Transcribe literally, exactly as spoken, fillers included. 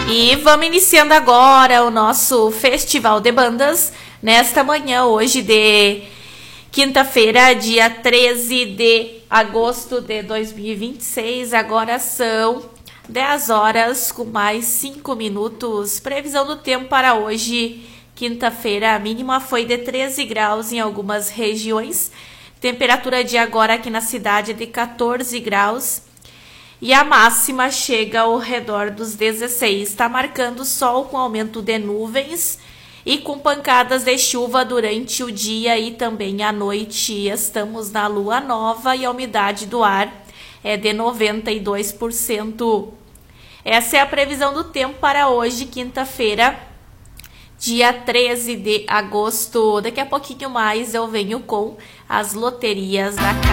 E vamos iniciando agora o nosso Festival de Bandas, nesta manhã, hoje de quinta-feira, dia treze de agosto de dois mil e vinte e seis. Agora são dez horas com mais cinco minutos. Previsão do tempo para hoje, quinta-feira, a mínima foi de treze graus em algumas regiões. Temperatura de agora aqui na cidade é de quatorze graus. E a máxima chega ao redor dos dezesseis. Está marcando sol com aumento de nuvens e com pancadas de chuva durante o dia e também à noite. Estamos na lua nova e a umidade do ar é de noventa e dois por cento. Essa é a previsão do tempo para hoje, quinta-feira, dia treze de agosto. Daqui a pouquinho mais eu venho com as loterias da casa.